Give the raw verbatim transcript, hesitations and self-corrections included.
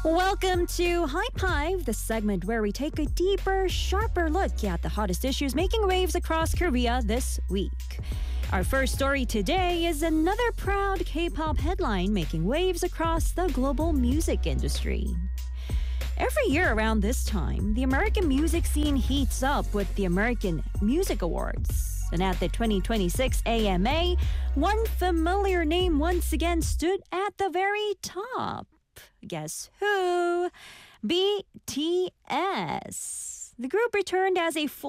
Welcome to Hype Hive, the segment where we take a deeper, sharper look at the hottest issues making waves across Korea this week. Our first story today is another proud K-pop headline making waves across the global music industry. Every year around this time, the American music scene heats up with the American Music Awards. And at the twenty twenty-six A M A, one familiar name once again stood at the very top. Guess who? B T S. The group returned as a full